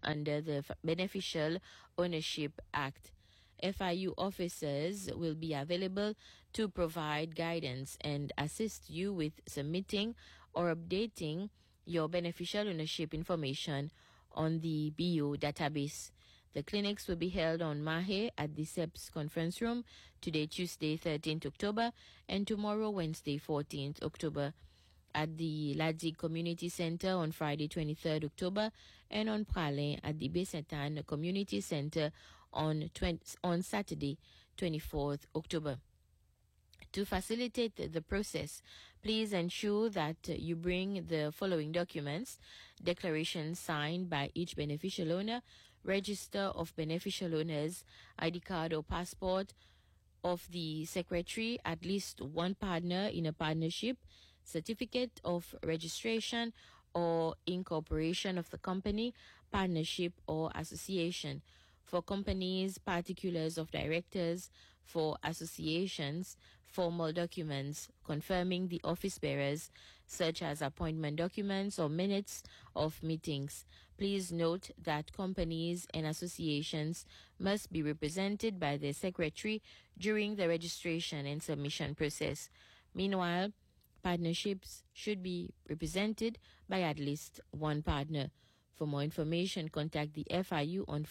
under the Beneficial Ownership Act. FIU officers will be available to provide guidance and assist you with submitting or updating your beneficial ownership information on the BO database. The clinics will be held on Mahe at the SEPS conference room today, Tuesday, 13th October, and tomorrow, Wednesday, 14th October, at the Ladi Community Center on Friday, 23rd October, and on Pralin at the Baie-Sainte-Anne Community Center on Saturday, 24th October. To facilitate the process, please ensure that you bring the following documents: declaration signed by each beneficial owner, register of beneficial owners, ID card or passport of the secretary, at least one partner in a partnership, certificate of registration or incorporation of the company, partnership or association. For companies, particulars of directors; for associations, formal documents confirming the office bearers, such as appointment documents or minutes of meetings. Please note that companies and associations must be represented by their secretary during the registration and submission process. Meanwhile, partnerships should be represented by at least one partner. For more information, contact the FIU on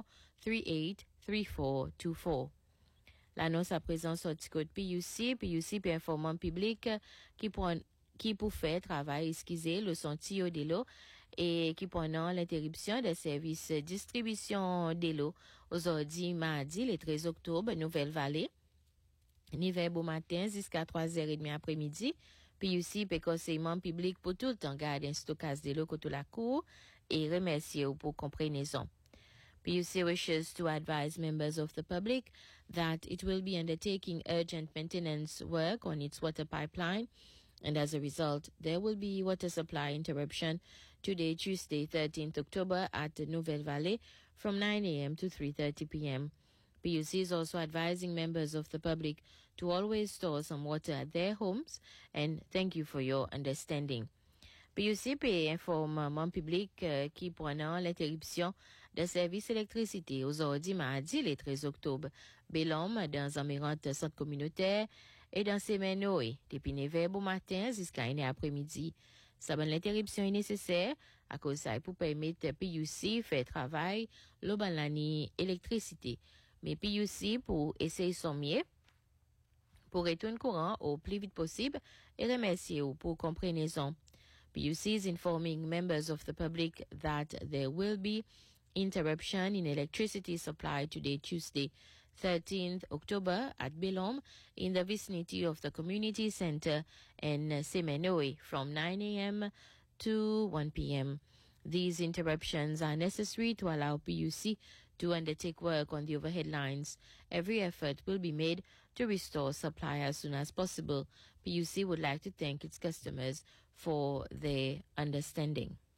438-3424. L'annonce à présent sorti code PUC puis informant public qui pour faire travail esquisé le sentier de l'eau et qui pendant l'interruption des services distribution de l'eau aujourd'hui mardi le 13 octobre Nouvelle-Vallée niveau beau matin jusqu'à 3h30 après-midi. PUC peut conseillement public pour tout le temps garder un stockage de l'eau côté la cour et remercier pour compréhension. PUC wishes to advise members of the public that it will be undertaking urgent maintenance work on its water pipeline, and as a result, there will be water supply interruption today, Tuesday, 13th October at Nouvelle-Vallée from 9 a.m. to 3:30 p.m. PUC is also advising members of the public to always store some water at their homes, and thank you for your understanding. PUC informe mon public qui pendant l'interruption de service électricité aujourd'hui mardi le 13 octobre, Belhomme dans environ centre communautaire et dans Séménoé depuis 9h au matin jusqu'à 1h après-midi. L'interruption est nécessaire à cause ça pour permettre PUC faire travail l'obanlani électricité. Mais PUC pour essayer son mieux pour retourner courant au plus vite possible et remercier pour compréhension. PUC is informing members of the public that there will be interruption in electricity supply today, Tuesday, 13th October at Belhomme in the vicinity of the community center in Séménoé from 9 a.m. to 1 p.m. These interruptions are necessary to allow PUC to undertake work on the overhead lines. Every effort will be made to restore supply as soon as possible. PUC would like to thank its customers for their understanding.